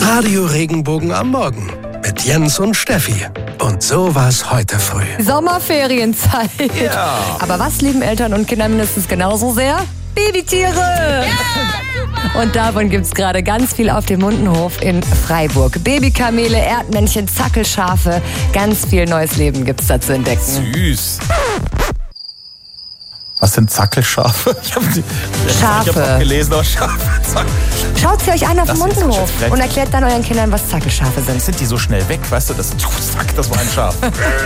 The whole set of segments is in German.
Radio Regenbogen am Morgen mit Jens und Steffi. Und so war's heute früh. Sommerferienzeit. Ja. Aber was lieben Eltern und Kinder mindestens genauso sehr? Babytiere! Ja, und davon gibt's gerade ganz viel auf dem Mundenhof in Freiburg. Babykamele, Erdmännchen, Zackelschafe. Ganz viel neues Leben gibt's da zu entdecken. Süß. Was sind Zackelschafe? Ich Schafe. habe auch gelesen, aber Schafe. Schaut sie euch an auf dem Das ist Mundenhof jetzt und erklärt dann euren Kindern, was Zackelschafe sind. Sind die so schnell weg, weißt du? Das war ein Schaf.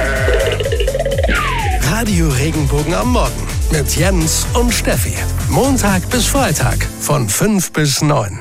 Radio Regenbogen am Morgen mit Jens und Steffi. Montag bis Freitag von 5 bis 9.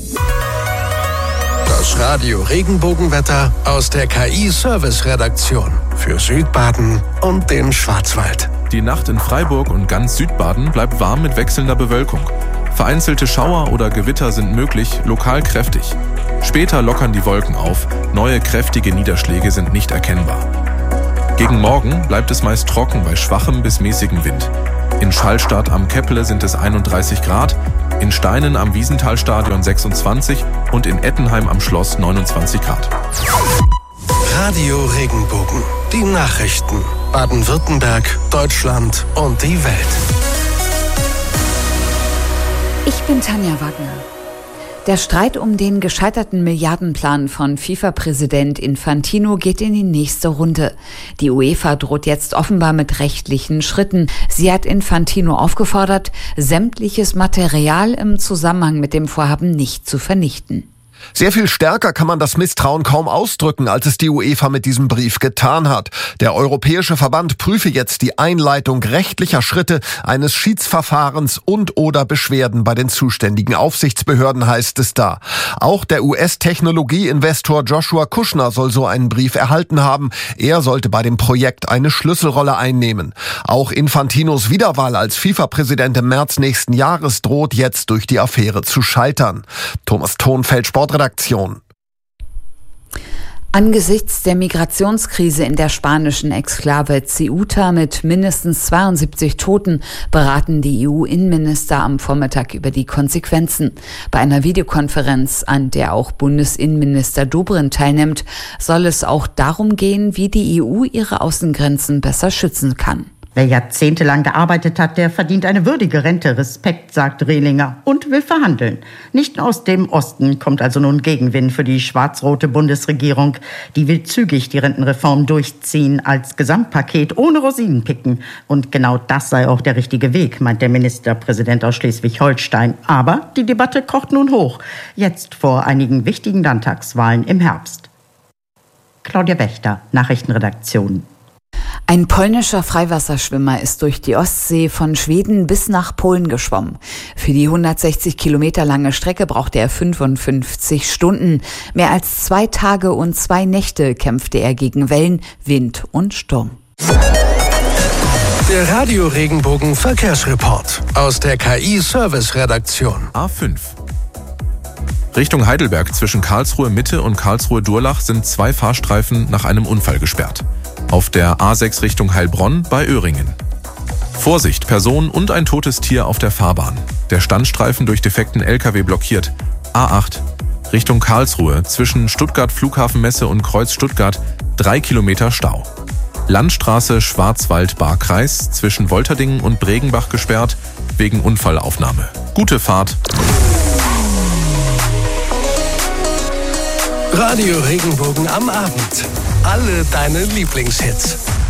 Das Radio Regenbogenwetter aus der KI-Service-Redaktion für Südbaden und den Schwarzwald. Die Nacht in Freiburg und ganz Südbaden bleibt warm mit wechselnder Bewölkung. Vereinzelte Schauer oder Gewitter sind möglich, lokal kräftig. Später lockern die Wolken auf, neue kräftige Niederschläge sind nicht erkennbar. Gegen Morgen bleibt es meist trocken bei schwachem bis mäßigem Wind. In Schallstadt am Keppele sind es 31 Grad, in Steinen am Wiesenthalstadion 26 und in Ettenheim am Schloss 29 Grad. Radio Regenbogen. Die Nachrichten. Baden-Württemberg, Deutschland und die Welt. Ich bin Tanja Wagner. Der Streit um den gescheiterten Milliardenplan von FIFA-Präsident Infantino geht in die nächste Runde. Die UEFA droht jetzt offenbar mit rechtlichen Schritten. Sie hat Infantino aufgefordert, sämtliches Material im Zusammenhang mit dem Vorhaben nicht zu vernichten. Sehr viel stärker kann man das Misstrauen kaum ausdrücken, als es die UEFA mit diesem Brief getan hat. Der Europäische Verband prüfe jetzt die Einleitung rechtlicher Schritte, eines Schiedsverfahrens und/oder Beschwerden bei den zuständigen Aufsichtsbehörden, heißt es da. Auch der US-Technologie-Investor Joshua Kushner soll so einen Brief erhalten haben. Er sollte bei dem Projekt eine Schlüsselrolle einnehmen. Auch Infantinos Wiederwahl als FIFA-Präsident im März nächsten Jahres droht jetzt durch die Affäre zu scheitern. Thomas Thonfeld, Sportredaktion. Angesichts der Migrationskrise in der spanischen Exklave Ceuta mit mindestens 72 Toten beraten die EU-Innenminister am Vormittag über die Konsequenzen. Bei einer Videokonferenz, an der auch Bundesinnenminister Dobrindt teilnimmt, soll es auch darum gehen, wie die EU ihre Außengrenzen besser schützen kann. Wer jahrzehntelang gearbeitet hat, der verdient eine würdige Rente. Respekt, sagt Rehlinger und will verhandeln. Nicht aus dem Osten kommt also nun Gegenwind für die schwarz-rote Bundesregierung. Die will zügig die Rentenreform durchziehen als Gesamtpaket ohne Rosinenpicken. Und genau das sei auch der richtige Weg, meint der Ministerpräsident aus Schleswig-Holstein. Aber die Debatte kocht nun hoch. Jetzt vor einigen wichtigen Landtagswahlen im Herbst. Claudia Wächter, Nachrichtenredaktion. Ein polnischer Freiwasserschwimmer ist durch die Ostsee von Schweden bis nach Polen geschwommen. Für die 160 Kilometer lange Strecke brauchte er 55 Stunden. Mehr als 2 Tage und 2 Nächte kämpfte er gegen Wellen, Wind und Sturm. Der Radio Regenbogen Verkehrsreport aus der KI-Service-Redaktion. A5. Richtung Heidelberg zwischen Karlsruhe Mitte und Karlsruhe Durlach sind 2 Fahrstreifen nach einem Unfall gesperrt. Auf der A6 Richtung Heilbronn bei Öhringen. Vorsicht, Person und ein totes Tier auf der Fahrbahn. Der Standstreifen durch defekten LKW blockiert. A8 Richtung Karlsruhe zwischen Stuttgart Flughafenmesse und Kreuz Stuttgart 3 Kilometer Stau. Landstraße Schwarzwald-Baar-Kreis zwischen Wolterdingen und Bregenbach gesperrt wegen Unfallaufnahme. Gute Fahrt. Radio Regenbogen am Abend. Alle deine Lieblingshits.